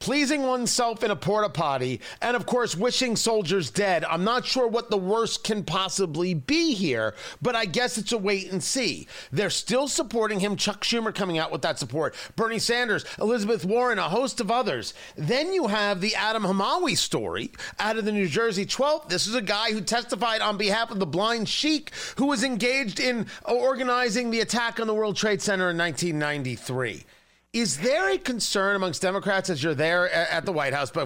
pleasing oneself in a porta potty, and of course, wishing soldiers dead. I'm not sure what the worst can possibly be here, but I guess it's a wait and see. They're still supporting him. Chuck Schumer coming out with that support. Bernie Sanders, Elizabeth Warren, a host of others. Then you have the Adam Hamawi story out of the New Jersey 12th. This is a guy who testified on behalf of the Blind Sheik, who was engaged in organizing the attack on the World Trade Center in 1993. Is there a concern amongst Democrats as you're there at the White House, but